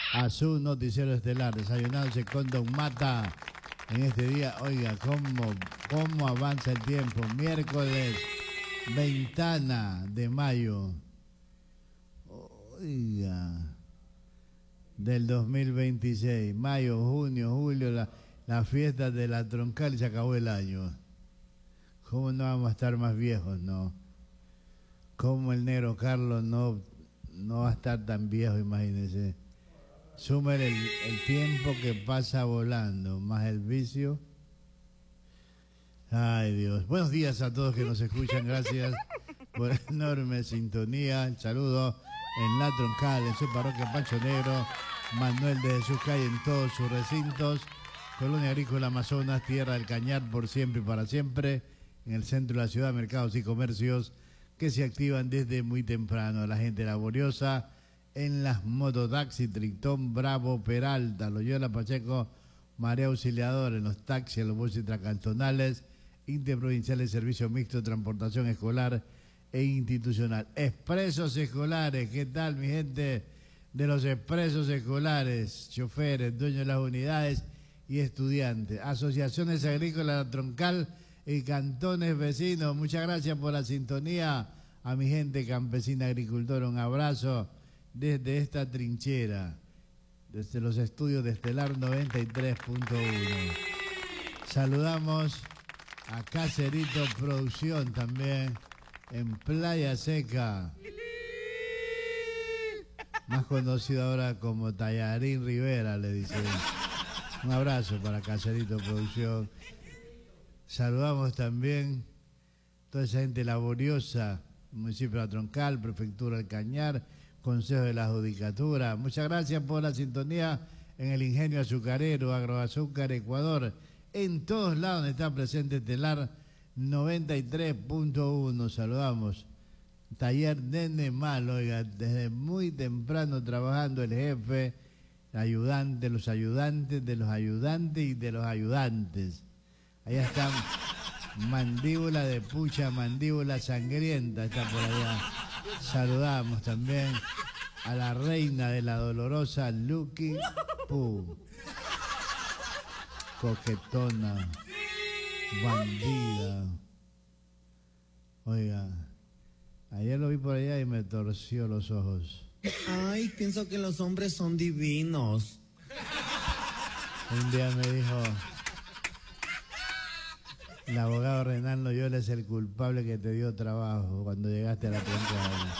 a su noticiero estelar, desayunándose con Don Mata. En este día, oiga, cómo avanza el tiempo. Miércoles, ventana de mayo. Oiga, del 2026. Mayo, junio, julio, la fiesta de la troncal y se acabó el año. ¿Cómo no vamos a estar más viejos, no? ¿Cómo el negro Carlos no va a estar tan viejo, imagínese? Sumen el tiempo que pasa volando, más el vicio. Ay, Dios. Buenos días a todos que nos escuchan. Gracias por enorme sintonía. El saludo en La Troncal, en su parroquia Pancho Negro, Manuel de Jesús Calle, en todos sus recintos. Colonia Agrícola Amazonas, Tierra del Cañar, por siempre y para siempre. En el centro de la ciudad, mercados y comercios que se activan desde muy temprano. La gente laboriosa en las mototaxis, Trictón, Bravo, Peralta, Loyola, Pacheco, Marea Auxiliadora, en los taxis, en los buses intracantonales, interprovinciales, servicio mixto de transportación escolar e institucional. Expresos escolares, ¿qué tal, mi gente de los expresos escolares? Choferes, dueños de las unidades y estudiantes. Asociaciones agrícolas Troncal y cantones vecinos, muchas gracias por la sintonía. A mi gente campesina agricultora, un abrazo desde esta trinchera, desde los estudios de Estelar 93.1. Saludamos a Caserito Producción también en Playa Seca, más conocido ahora como Tallarín Rivera, le dicen. Un abrazo para Caserito Producción. Saludamos también toda esa gente laboriosa, municipio de La Troncal, Prefectura del Cañar, Consejo de la Judicatura. Muchas gracias por la sintonía en el Ingenio Azucarero, Agroazúcar Ecuador. En todos lados donde está presente Estelar 93.1. Saludamos. Taller Nene Mal, oiga, desde muy temprano trabajando el jefe, ayudante, los ayudantes de los ayudantes y de los ayudantes. Allá está Mandíbula de Pucha, Mandíbula Sangrienta, está por allá. Saludamos también a la reina de la dolorosa, Lucky Poo. Coquetona, bandida. Oiga, ayer lo vi por allá y me torció los ojos. Ay, pienso que los hombres son divinos. Un día me dijo, el abogado Renan Loyola es el culpable que te dio trabajo cuando llegaste a la troncal.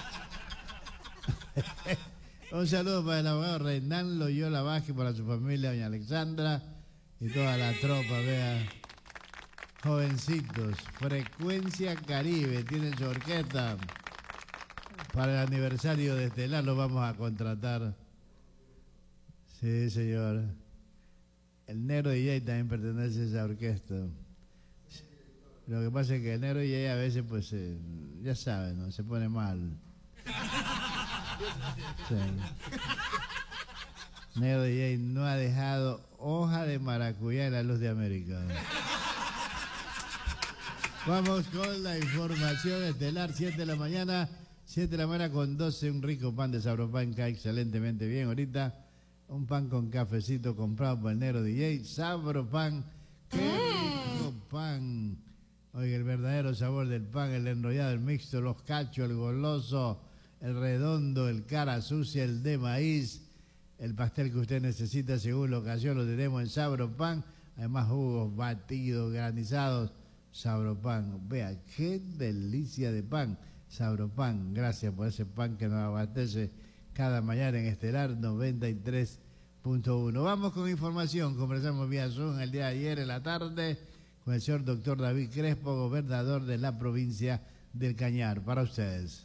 Un saludo para el abogado Renan Loyola Vázquez, para su familia, doña Alexandra y toda la tropa, vea. Jovencitos, Frecuencia Caribe, tienen su orquesta. Para el aniversario de Estelar lo vamos a contratar. Sí, señor. El Negro DJ también pertenece a esa orquesta. Lo que pasa es que el Negro DJ a veces, pues, ya saben, ¿no? Se pone mal. Sí. Negro DJ no ha dejado hoja de maracuyá en la luz de América. Vamos con la información estelar, 7 de la mañana, 7 de la mañana con 12, un rico pan de Sabropan, cae excelentemente bien ahorita. Un pan con cafecito comprado por el Negro DJ, Sabropan, qué rico pan. Oiga, el verdadero sabor del pan, el enrollado, el mixto, los cachos, el goloso, el redondo, el cara sucia, el de maíz, el pastel que usted necesita según la ocasión lo tenemos en Sabropan. Además jugos, batidos, granizados, Sabropan. Vea, qué delicia de pan, Sabropan. Gracias por ese pan que nos abastece cada mañana en Estelar 93.1. Vamos con información. Conversamos vía Zoom el día de ayer en la tarde con el señor doctor David Crespo, gobernador de la provincia del Cañar. Para ustedes.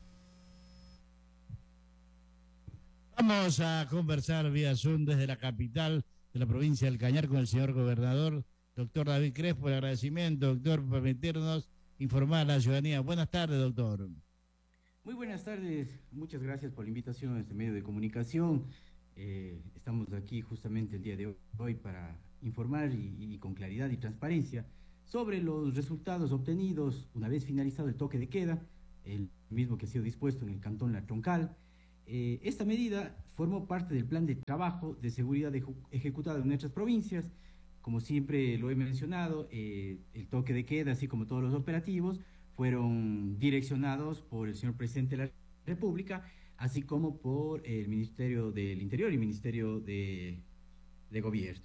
Vamos a conversar vía Zoom desde la capital de la provincia del Cañar con el señor gobernador, doctor David Crespo. El agradecimiento, doctor, por permitirnos informar a la ciudadanía. Buenas tardes, doctor. Muy buenas tardes, muchas gracias por la invitación a este medio de comunicación. Estamos aquí justamente el día de hoy para informar y con claridad y transparencia sobre los resultados obtenidos una vez finalizado el toque de queda, el mismo que ha sido dispuesto en el cantón La Troncal. Esta medida formó parte del plan de trabajo de seguridad ejecutado en nuestras provincias. Como siempre lo he mencionado, el toque de queda, así como todos los operativos, fueron direccionados por el señor presidente de la República, así como por el Ministerio del Interior y Ministerio de Gobierno.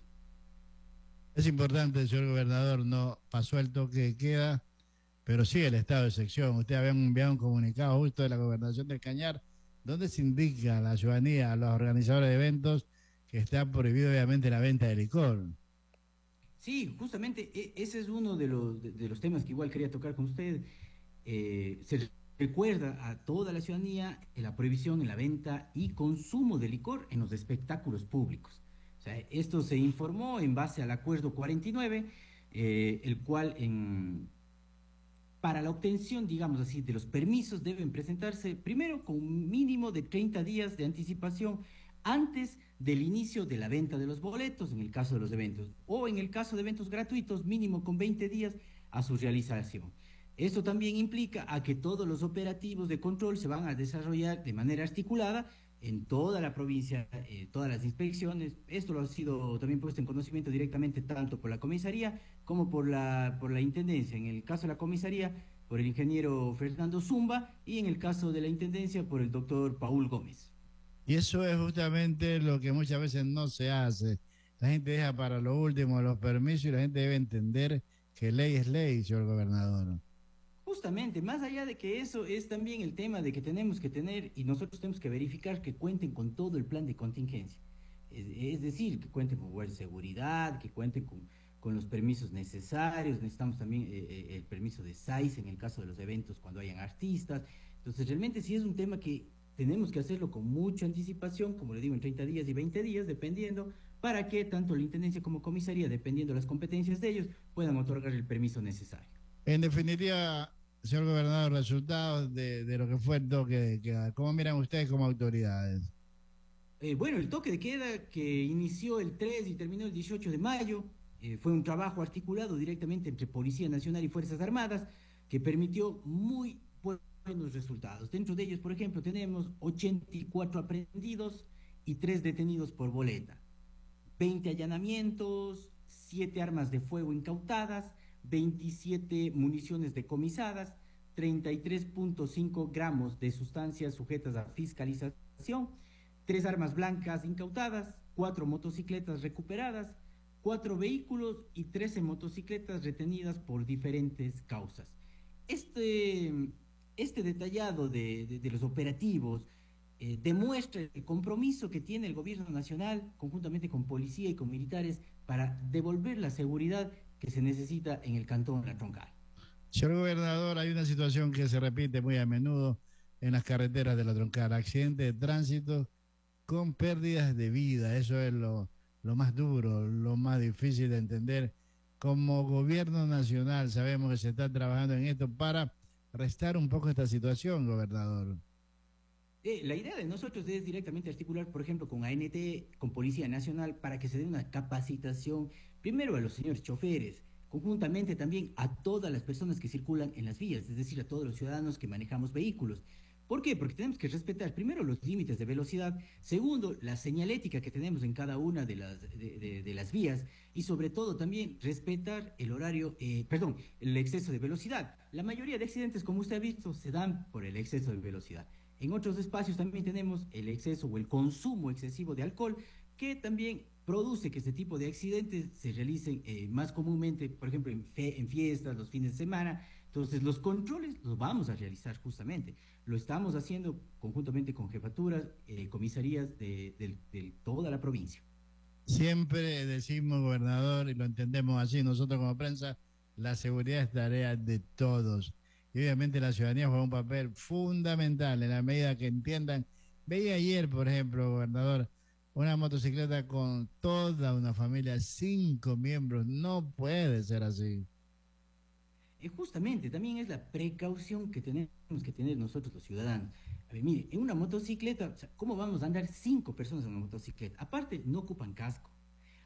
Es importante, señor gobernador, no pasó el toque de queda, pero sí el estado de excepción. Usted había enviado un comunicado justo de la gobernación del Cañar, donde se indica a la ciudadanía, a los organizadores de eventos, que está prohibido obviamente la venta de licor. Sí, justamente ese es uno de los temas que igual quería tocar con usted. Se recuerda a toda la ciudadanía la prohibición en la venta y consumo de licor en los espectáculos públicos. O sea, esto se informó en base al acuerdo 49, el cual para la obtención, digamos así, de los permisos deben presentarse primero con un mínimo de 30 días de anticipación antes del inicio de la venta de los boletos, en el caso de los eventos, o en el caso de eventos gratuitos, mínimo con 20 días a su realización. Esto también implica a que todos los operativos de control se van a desarrollar de manera articulada en toda la provincia, todas las inspecciones. Esto lo ha sido también puesto en conocimiento directamente tanto por la comisaría como por la intendencia. En el caso de la comisaría, por el ingeniero Fernando Zumba, y en el caso de la intendencia, por el doctor Paul Gómez. Y eso es justamente lo que muchas veces no se hace. La gente deja para lo último los permisos y la gente debe entender que ley es ley, señor gobernador. Justamente, más allá de que eso es también el tema de que tenemos que tener y nosotros tenemos que verificar que cuenten con todo el plan de contingencia. Es decir, que cuenten con guardia de seguridad, que cuenten con los permisos necesarios. Necesitamos también el permiso de SAIS en el caso de los eventos cuando hayan artistas. Entonces, realmente sí es un tema que tenemos que hacerlo con mucha anticipación, como le digo, en 30 días y 20 días, dependiendo, para que tanto la Intendencia como Comisaría, dependiendo de las competencias de ellos, puedan otorgar el permiso necesario. En definitiva, señor gobernador, resultados de lo que fue el toque de queda. ¿Cómo miran ustedes como autoridades? Bueno, el toque de queda que inició el 3 y terminó el 18 de mayo fue un trabajo articulado directamente entre Policía Nacional y Fuerzas Armadas que permitió muy buenos resultados. Dentro de ellos, por ejemplo, tenemos 84 aprehendidos y 3 detenidos por boleta, 20 allanamientos, 7 armas de fuego incautadas, 27 municiones decomisadas, 33.5 gramos de sustancias sujetas a fiscalización, 3 armas blancas incautadas, 4 motocicletas recuperadas, 4 vehículos y 13 motocicletas retenidas por diferentes causas. Este detallado de los operativos demuestra el compromiso que tiene el gobierno nacional conjuntamente con policía y con militares para devolver la seguridad que se necesita en el cantón La Troncal. Señor gobernador, hay una situación que se repite muy a menudo en las carreteras de La Troncal, accidentes de tránsito con pérdidas de vida. Eso es lo más duro, lo más difícil de entender. Como gobierno nacional sabemos que se está trabajando en esto para restar un poco esta situación, gobernador. La idea de nosotros es directamente articular, por ejemplo, con ANT, con Policía Nacional, para que se dé una capacitación, primero a los señores choferes, conjuntamente también a todas las personas que circulan en las vías, es decir, a todos los ciudadanos que manejamos vehículos. ¿Por qué? Porque tenemos que respetar primero los límites de velocidad, segundo, la señalética que tenemos en cada una de las vías y sobre todo también respetar el horario, el exceso de velocidad. La mayoría de accidentes, como usted ha visto, se dan por el exceso de velocidad. En otros espacios también tenemos el exceso o el consumo excesivo de alcohol, que también produce que este tipo de accidentes se realicen más comúnmente, por ejemplo, en fiestas, los fines de semana. Entonces, los controles los vamos a realizar justamente. Lo estamos haciendo conjuntamente con jefaturas, comisarías de toda la provincia. Siempre decimos, gobernador, y lo entendemos así, nosotros como prensa, la seguridad es tarea de todos. Y obviamente la ciudadanía juega un papel fundamental en la medida que entiendan. Veía ayer, por ejemplo, gobernador, una motocicleta con toda una familia, 5 miembros. No puede ser así. Justamente, también es la precaución que tenemos que tener nosotros los ciudadanos. A ver, mire, en una motocicleta, o sea, ¿cómo vamos a andar 5 personas en una motocicleta? Aparte, no ocupan casco.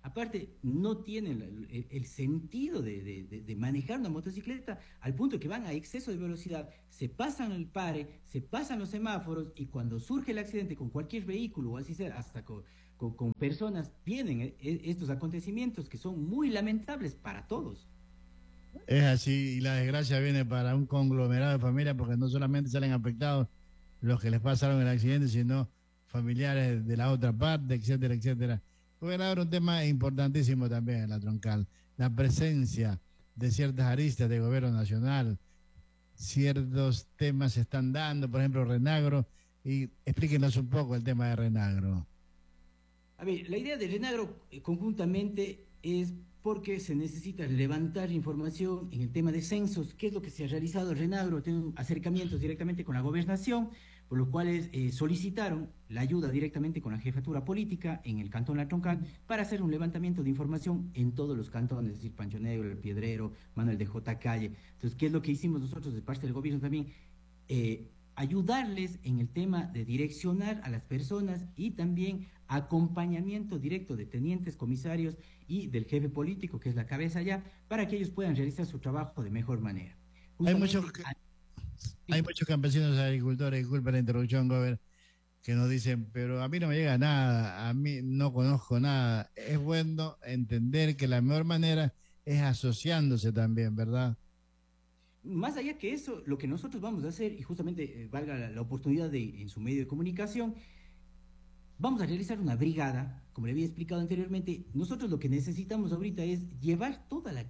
Aparte, no tienen el sentido de manejar una motocicleta al punto que van a exceso de velocidad, se pasan el pare, se pasan los semáforos y cuando surge el accidente con cualquier vehículo o así sea, hasta con personas, vienen estos acontecimientos que son muy lamentables para todos. Es así, y la desgracia viene para un conglomerado de familias porque no solamente salen afectados los que les pasaron el accidente, sino familiares de la otra parte, etcétera, etcétera. Gobernador, un tema importantísimo también en la troncal, la presencia de ciertas aristas de gobierno nacional, ciertos temas se están dando, por ejemplo, Renagro, y explíquenos un poco el tema de Renagro. A ver, la idea de Renagro conjuntamente es porque se necesita levantar información en el tema de censos, qué es lo que se ha realizado. Renagro tiene acercamientos directamente con la gobernación, por lo cual solicitaron la ayuda directamente con la jefatura política en el cantón La Troncal para hacer un levantamiento de información en todos los cantones, es decir, Pancho Negro, El Piedrero, Manuel de J. Calle. Entonces, ¿qué es lo que hicimos nosotros de parte del gobierno también? Ayudarles en el tema de direccionar a las personas y también acompañamiento directo de tenientes, comisarios y del jefe político, que es la cabeza allá, para que ellos puedan realizar su trabajo de mejor manera. Hay muchos campesinos agricultores, disculpa la interrupción, Gober, que nos dicen, pero a mí no me llega nada, a mí no conozco nada. Es bueno entender que la mejor manera es asociándose también, ¿verdad? Más allá que eso, lo que nosotros vamos a hacer, y justamente valga la oportunidad en su medio de comunicación, vamos a realizar una brigada, como le había explicado anteriormente. Nosotros lo que necesitamos ahorita es llevar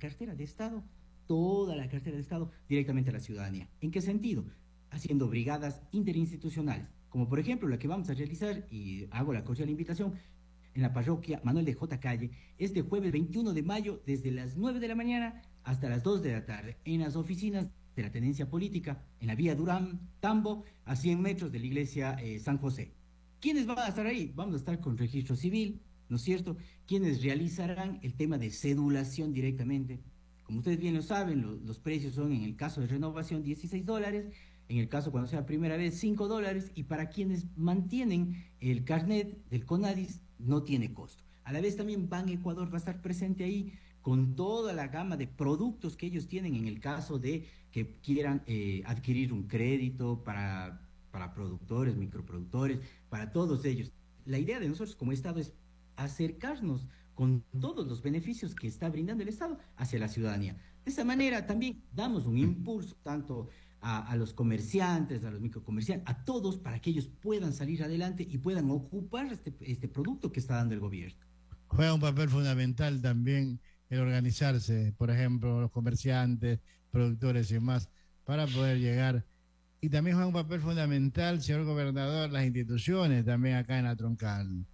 toda la cartera de Estado directamente a la ciudadanía. ¿En qué sentido? Haciendo brigadas interinstitucionales, como por ejemplo la que vamos a realizar, y hago la cordial invitación, en la parroquia Manuel de J. Calle, este jueves 21 de mayo, desde las 9 de la mañana hasta las 2 de la tarde, en las oficinas de la Tenencia Política, en la vía Durán, Tambo, a 100 metros de la iglesia San José. ¿Quiénes van a estar ahí? Vamos a estar con registro civil, ¿no es cierto? ¿Quiénes realizarán el tema de cedulación directamente? Como ustedes bien lo saben, los precios son, en el caso de renovación, $16, en el caso cuando sea primera vez, $5, y para quienes mantienen el carnet del CONADIS, no tiene costo. A la vez también Ban Ecuador va a estar presente ahí con toda la gama de productos que ellos tienen en el caso de que quieran adquirir un crédito para productores, microproductores, para todos ellos. La idea de nosotros como Estado es acercarnos con todos los beneficios que está brindando el Estado hacia la ciudadanía. De esa manera también damos un impulso tanto a los comerciantes, a los microcomerciantes, a todos para que ellos puedan salir adelante y puedan ocupar este producto que está dando el gobierno. Juega un papel fundamental también el organizarse, por ejemplo, los comerciantes, productores y más, para poder llegar. Y también juega un papel fundamental, señor gobernador, las instituciones también acá en la Troncal.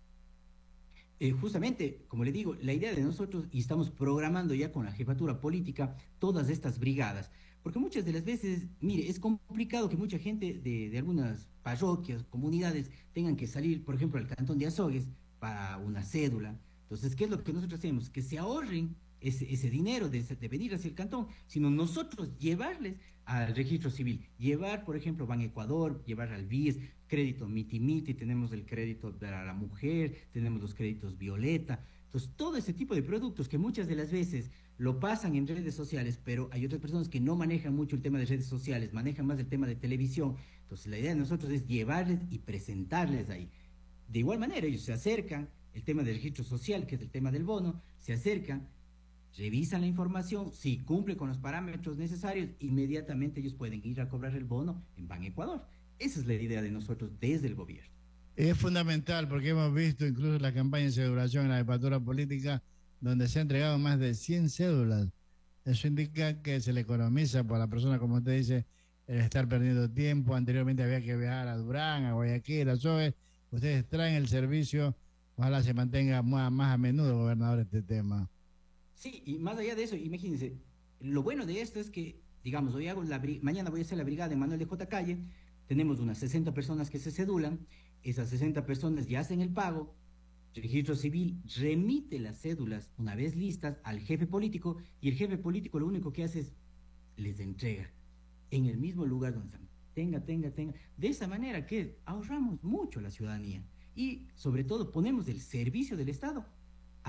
Justamente, como le digo, la idea de nosotros, y estamos programando ya con la jefatura política, todas estas brigadas, porque muchas de las veces, mire, es complicado que mucha gente de algunas parroquias, comunidades, tengan que salir, por ejemplo, al cantón de Azogues para una cédula. Entonces, ¿qué es lo que nosotros hacemos? Que se ahorren ese dinero de venir hacia el cantón, sino nosotros llevarles al registro civil, llevar, por ejemplo, Ban Ecuador, llevar al BIES, crédito Miti Miti, tenemos el crédito para la mujer, tenemos los créditos Violeta. Entonces, todo ese tipo de productos que muchas de las veces lo pasan en redes sociales, pero hay otras personas que no manejan mucho el tema de redes sociales, manejan más el tema de televisión. Entonces, la idea de nosotros es llevarles y presentarles ahí. De igual manera, ellos se acercan, el tema del registro social, que es el tema del bono, se acercan, revisan la información, si cumple con los parámetros necesarios, inmediatamente ellos pueden ir a cobrar el bono en Ban Ecuador. Esa es la idea de nosotros desde el gobierno. Es fundamental porque hemos visto incluso la campaña de cedulación en la jefatura política donde se han entregado más de 100 cédulas. Eso indica que se le economiza por la persona, como usted dice, el estar perdiendo tiempo. Anteriormente había que viajar a Durán, a Guayaquil, a Sobe. Ustedes traen el servicio, ojalá se mantenga más a menudo, gobernador, este tema. Sí, y más allá de eso, imagínense, lo bueno de esto es que, digamos, mañana voy a hacer la brigada de Manuel de J. Calle, tenemos unas 60 personas que se cedulan, esas 60 personas ya hacen el pago, el registro civil remite las cédulas una vez listas al jefe político y el jefe político lo único que hace es les entrega en el mismo lugar donde están. Tenga. De esa manera que ahorramos mucho a la ciudadanía y sobre todo ponemos el servicio del Estado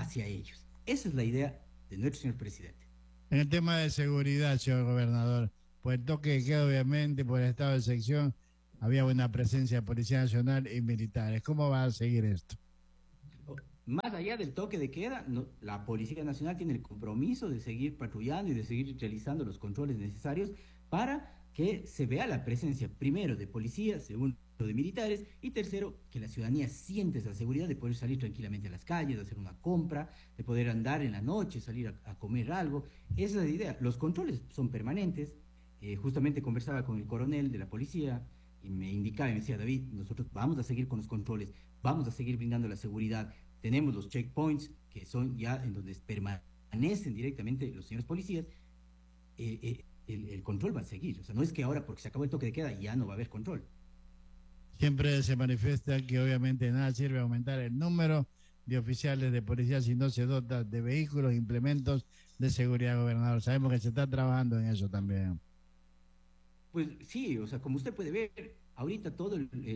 hacia ellos. Esa es la idea de nuestro señor presidente. En el tema de seguridad, señor gobernador, por el toque de queda, obviamente, por el estado de sección, había una presencia de Policía Nacional y militares. ¿Cómo va a seguir esto? Más allá del toque de queda, la Policía Nacional tiene el compromiso de seguir patrullando y de seguir realizando los controles necesarios para que se vea la presencia, primero, de policía, segundo, de militares, y tercero, que la ciudadanía siente esa seguridad de poder salir tranquilamente a las calles, de hacer una compra, de poder andar en la noche, salir a comer algo. Esa es la idea. Los controles son permanentes. Justamente conversaba con el coronel de la policía y me indicaba y me decía: David, nosotros vamos a seguir con los controles, vamos a seguir brindando la seguridad. Tenemos los checkpoints, que son ya en donde permanecen directamente los señores policías. El control va a seguir. O sea, no es que ahora, porque se acabó el toque de queda, ya no va a haber control. Siempre se manifiesta que obviamente nada sirve aumentar el número de oficiales de policía si no se dota de vehículos e implementos de seguridad, gobernador. Sabemos que se está trabajando en eso también. Pues sí, o sea, como usted puede ver, ahorita todos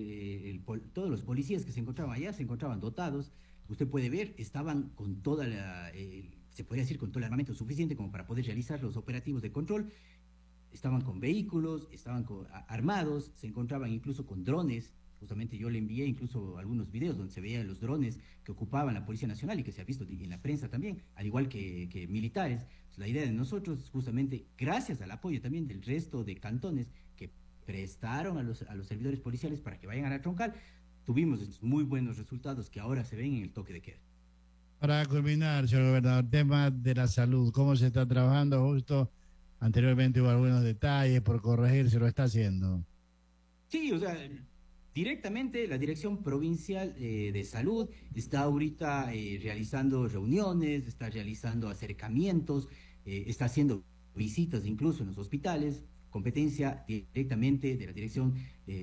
los policías que se encontraban allá se encontraban dotados. Usted puede ver, estaban con toda se podría decir, con todo el armamento suficiente como para poder realizar los operativos de control. Estaban con vehículos, estaban armados, se encontraban incluso con drones. Justamente yo le envié incluso algunos videos donde se veían los drones que ocupaban la Policía Nacional y que se ha visto en la prensa también, al igual que militares. Entonces, la idea de nosotros es justamente, gracias al apoyo también del resto de cantones que prestaron a los servidores policiales para que vayan a la Troncal, tuvimos estos muy buenos resultados que ahora se ven en el toque de queda. Para culminar, señor gobernador, tema de la salud, ¿cómo se está trabajando? Justo anteriormente hubo algunos detalles por corregir, se lo está haciendo. Sí, o sea, directamente la Dirección Provincial de Salud está ahorita realizando reuniones, está realizando acercamientos, está haciendo visitas incluso en los hospitales, competencia directamente de la Dirección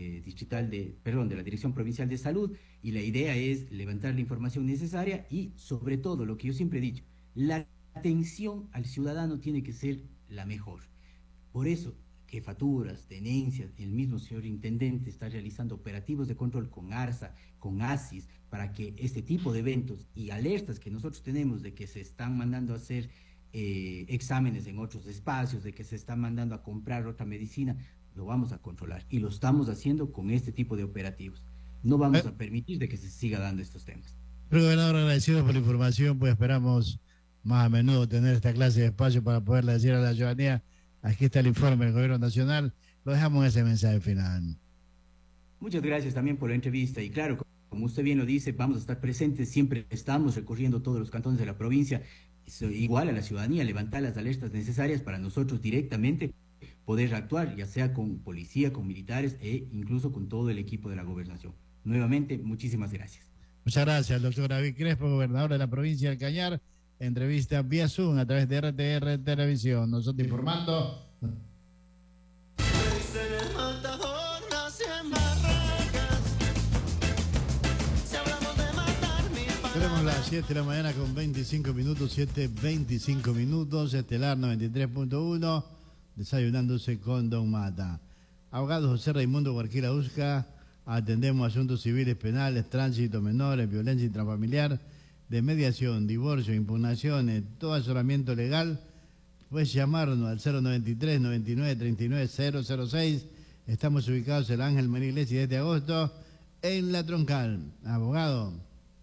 de la Dirección Provincial de Salud, y la idea es levantar la información necesaria y, sobre todo, lo que yo siempre he dicho, la atención al ciudadano tiene que ser la mejor. Por eso, jefaturas, tenencias, el mismo señor intendente está realizando operativos de control con ARSA, con ASIS, para que este tipo de eventos y alertas que nosotros tenemos de que se están mandando a hacer exámenes en otros espacios, de que se está mandando a comprar otra medicina, lo vamos a controlar y lo estamos haciendo con este tipo de operativos. No vamos a permitir de que se siga dando estos temas. Pero, gobernador, agradecido por la información, pues esperamos más a menudo tener esta clase de espacio para poderle decir a la ciudadanía: aquí está el informe del Gobierno Nacional. Lo dejamos en ese mensaje final. Muchas gracias también por la entrevista y claro, como usted bien lo dice, vamos a estar presentes, siempre estamos recorriendo todos los cantones de la provincia, igual a la ciudadanía, levantar las alertas necesarias para nosotros directamente poder actuar, ya sea con policía, con militares e incluso con todo el equipo de la gobernación. Nuevamente, muchísimas gracias. Muchas gracias, doctor David Crespo, gobernador de la provincia del Cañar. Entrevista vía Zoom a través de RTR Televisión. Nosotros informando. Tenemos las 7 de la mañana con 25 minutos, 7:25 minutos, Estelar 93.1, desayunándose con Don Mata. Abogado José Raimundo Guarquila Usca, atendemos asuntos civiles, penales, tránsito, menores, violencia intrafamiliar, de mediación, divorcio, impugnaciones, todo asesoramiento legal. Puedes llamarnos al 093 99 39 006. Estamos ubicados en el Ángel María Iglesias desde agosto en La Troncal. Abogado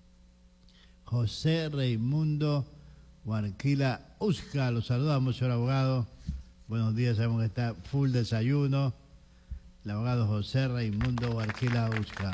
José Raimundo Guarquila Usca, los saludamos, señor abogado. Buenos días, sabemos que está full desayuno. El abogado José Raimundo Guarquila Usca.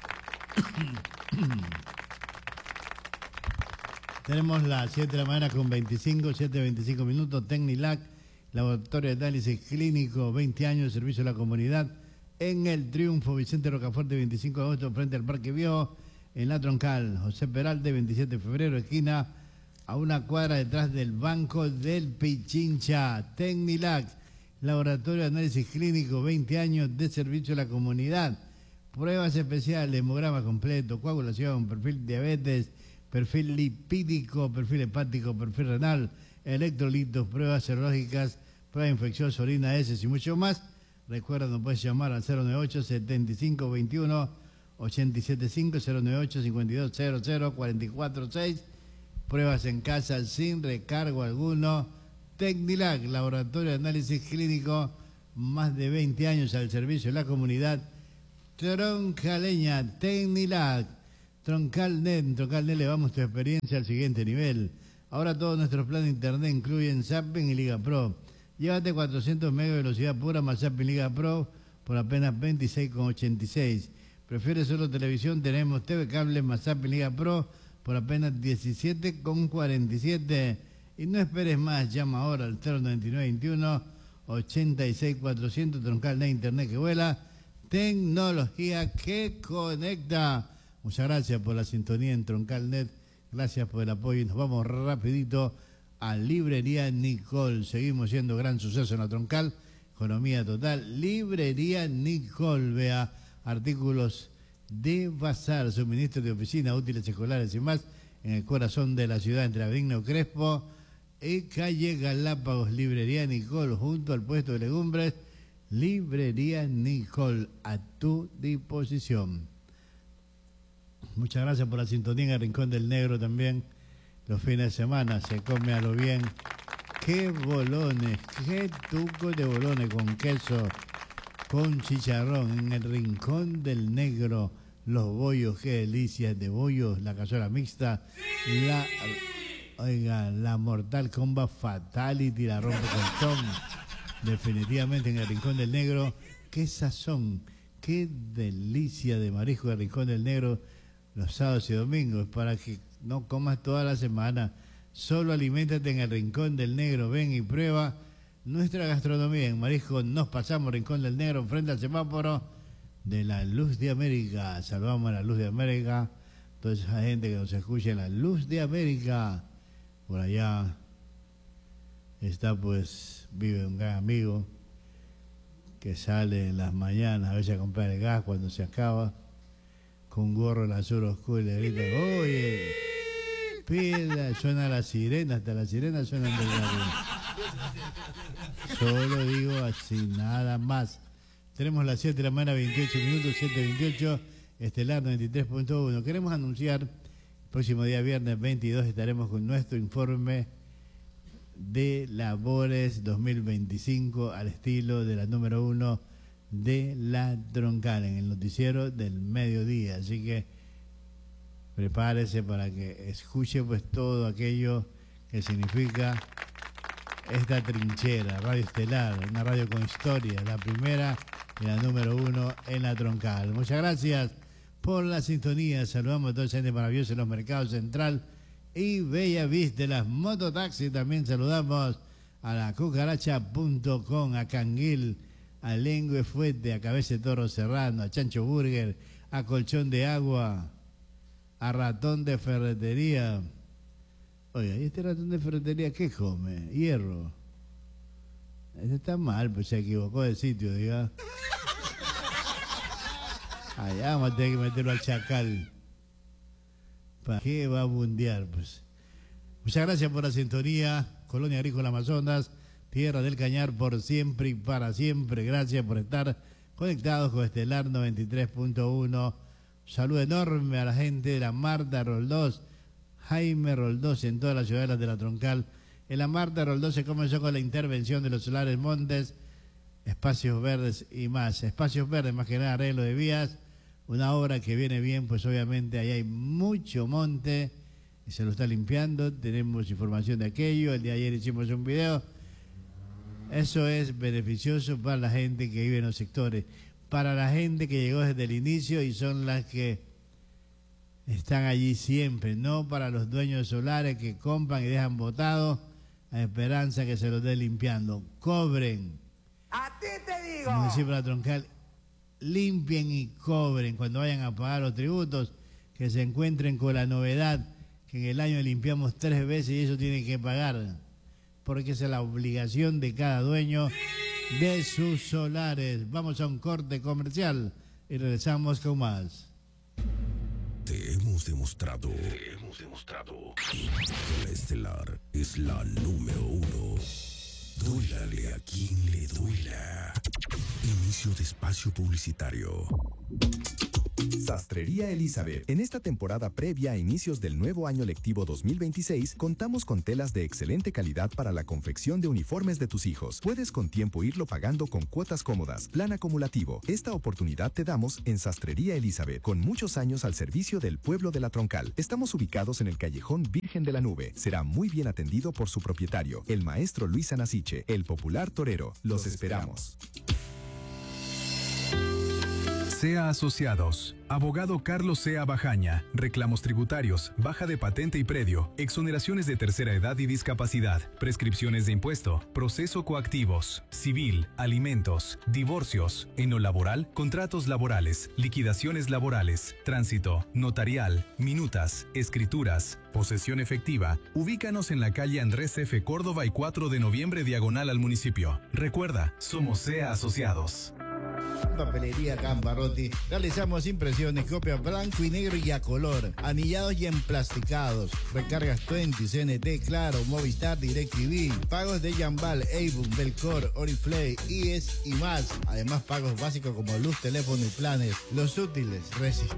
Tenemos las 7 de la mañana con 7:25 minutos. Tecnilac, laboratorio de análisis clínico, 20 años de servicio a la comunidad. En el Triunfo, Vicente Rocafuerte, 25 de agosto, frente al Parque Viejo, en La Troncal. José Peralta, 27 de febrero, esquina, a una cuadra detrás del Banco del Pichincha. Tecnilac, laboratorio de análisis clínico, 20 años de servicio a la comunidad. Pruebas especiales, hemograma completo, coagulación, perfil diabetes, perfil lipídico, perfil hepático, perfil renal, electrolitos, pruebas serológicas, pruebas infecciosas, orina, heces y mucho más. Recuerda, nos puedes llamar al 098-7521-875, 098-5200-446. pruebas en casa sin recargo alguno. Tecnilac, laboratorio de análisis clínico, más de 20 años al servicio de la comunidad troncaleña. Tecnilac, Troncalnet. En Troncalnet elevamos tu experiencia al siguiente nivel. Ahora todos nuestros planes de internet incluyen Zapping y Liga Pro. Llévate 400 megas de velocidad pura más Zapping Liga Pro por apenas 26,86. ¿Prefieres solo televisión? Tenemos TV Cable más Zapping Liga Pro por apenas 17,47. Y no esperes más, llama ahora al 09921 86400. Troncalnet, internet que vuela, tecnología que conecta. Muchas gracias por la sintonía en Troncalnet, gracias por el apoyo y nos vamos rapidito a Librería Nicole. Seguimos siendo gran suceso en la Troncal, economía total. Librería Nicole, vea artículos de bazar, suministro de oficina, útiles escolares y más en el corazón de la ciudad, entre Avenida Crespo y calle Galápagos. Librería Nicole, junto al puesto de legumbres. Librería Nicole, a tu disposición. Muchas gracias por la sintonía en el Rincón del Negro también. Los fines de semana se come a lo bien. Qué bolones, qué tuco de bolones con queso, con chicharrón en el Rincón del Negro. Los bollos, qué delicias de bollos, la cazuela mixta, la Mortal Kombat Fatality, la rompe colchón. Definitivamente en el Rincón del Negro, qué sazón, qué delicia de marisco del Rincón del Negro los sábados y domingos, para que no comas toda la semana. Solo aliméntate en el Rincón del Negro. Ven y prueba nuestra gastronomía. En marisco nos pasamos Rincón del Negro frente al semáforo de la Luz de América. Saludamos a la Luz de América, toda esa gente que nos escucha en la Luz de América. Por allá está, pues, vive un gran amigo que sale en las mañanas a veces a comprar el gas cuando se acaba, con gorro en azul oscuro, y le grita: oye, pila, suena la sirena, hasta las sirenas suenan del barrio. Solo digo así, nada más. Tenemos las 7 de la mañana, 28 minutos, 7:28, Estelar 93.1. Queremos anunciar, el próximo día viernes 22 estaremos con nuestro informe de labores 2025 al estilo de la número 1 de la Troncal, en el noticiero del mediodía. Así que prepárese para que escuche, pues, todo aquello que significa esta trinchera, Radio Estelar, una radio con historia, la primera y la número 1 en la Troncal. Muchas gracias por la sintonía. Saludamos a toda esa gente maravillosa en los mercados Central y Bella Vista, las mototaxis. También saludamos a la cucaracha.com, a Canguil, a Lengüe Fuerte, a Cabeza de Toro Serrano, a Chancho Burger, a Colchón de Agua, a Ratón de Ferretería. Oiga, ¿y este ratón de ferretería qué come? Hierro. Este está mal, pues se equivocó de sitio, diga. Allá vamos a tener que meterlo al chacal. ¿Para qué va a bundear? Pues muchas gracias por la sintonía. Colonia Agrícola Amazonas, Tierra del Cañar, por siempre y para siempre. Gracias por estar conectados con Estelar 93.1. Saludo enorme a la gente de la Marta Roldós, Jaime Roldós, en todas las ciudades de la Troncal. En la Marta Roldós se comenzó con la intervención de los solares montes, espacios verdes y más. Espacios verdes, más que nada arreglo de vías. Una obra que viene bien, pues obviamente ahí hay mucho monte y se lo está limpiando. Tenemos información de aquello. El día de ayer hicimos un video. Eso es beneficioso para la gente que vive en los sectores, para la gente que llegó desde el inicio y son las que están allí siempre, no para los dueños de solares que compran y dejan botados a esperanza que se los dé limpiando. Cobren. A ti te digo. Municipio de la Troncal, limpien y cobren cuando vayan a pagar los tributos, que se encuentren con la novedad que en el año limpiamos 3 veces y eso tienen que pagar, porque esa es la obligación de cada dueño de sus solares. Vamos a un corte comercial y regresamos con más. Te hemos demostrado que la Estelar es la número 1. Duélale a quien le duela. Inicio de espacio publicitario. Sastrería Elizabeth. En esta temporada previa a inicios del nuevo año lectivo 2026, contamos con telas de excelente calidad para la confección de uniformes de tus hijos. Puedes con tiempo irlo pagando con cuotas cómodas, plan acumulativo. Esta oportunidad te damos en Sastrería Elizabeth, con muchos años al servicio del pueblo de La Troncal. Estamos ubicados en el callejón Virgen de la Nube. Será muy bien atendido por su propietario, el maestro Luis Anasiche, el popular torero. Los esperamos. SEA Asociados. Abogado Carlos Sea Bajaña. Reclamos tributarios, baja de patente y predio, exoneraciones de tercera edad y discapacidad, prescripciones de impuesto, proceso coactivos, civil, alimentos, divorcios, en lo laboral, contratos laborales, liquidaciones laborales, tránsito, notarial, minutas, escrituras, posesión efectiva. Ubícanos en la calle Andrés F. Córdoba y 4 de noviembre diagonal al municipio. Recuerda, somos SEA Asociados. Papelería Camparrotti. Realizamos impresiones, copias blanco y negro y a color, anillados y emplasticados. Recargas 20, CNT, Claro, Movistar, DirecTV. Pagos de Jambal, Avon, Belcor, Oriflame, IES y más. Además, pagos básicos como luz, teléfono y planes. Los útiles, resistentes.